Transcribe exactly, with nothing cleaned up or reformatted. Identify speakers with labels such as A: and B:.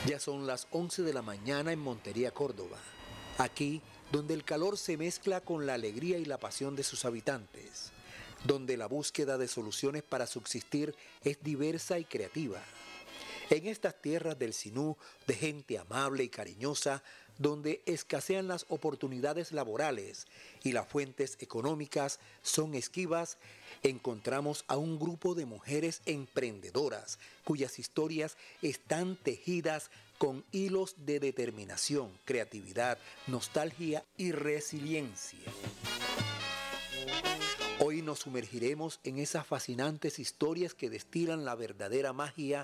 A: Ya son las once de la mañana en Montería, Córdoba. Aquí, donde el calor se mezcla con la alegría y la pasión de sus habitantes. Donde la búsqueda de soluciones para subsistir es diversa y creativa. En estas tierras del Sinú, de gente amable y cariñosa, donde escasean las oportunidades laborales y las fuentes económicas son esquivas, encontramos a un grupo de mujeres emprendedoras cuyas historias están tejidas con hilos de determinación, creatividad, nostalgia y resiliencia. Hoy nos sumergiremos en esas fascinantes historias que destilan la verdadera magia